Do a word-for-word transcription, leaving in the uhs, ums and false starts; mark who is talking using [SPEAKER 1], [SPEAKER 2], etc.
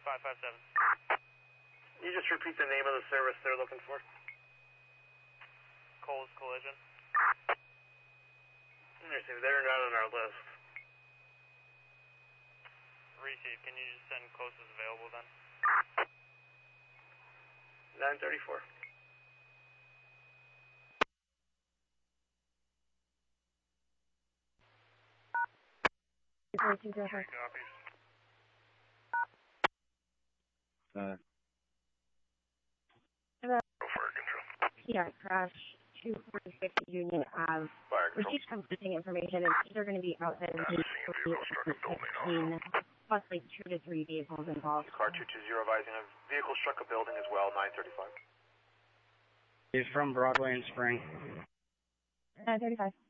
[SPEAKER 1] five five seven.
[SPEAKER 2] Can you just repeat the name of the service they're looking for?
[SPEAKER 1] Coles Collision.
[SPEAKER 2] Receive. They're not on our list.
[SPEAKER 1] Receive. Can you just send closest available then?
[SPEAKER 2] nine thirty-four.
[SPEAKER 3] Copies. Uh,
[SPEAKER 4] Hello. Fire control. Yeah, crash two forty-six Union Ave.
[SPEAKER 3] Fire control.
[SPEAKER 4] Received conflicting information. It's either going to be out there in possibly two to three vehicles involved.
[SPEAKER 3] Car two two zero advising a vehicle struck a building as well, nine thirty-five.
[SPEAKER 5] He's from Broadway and Spring.
[SPEAKER 4] nine thirty-five.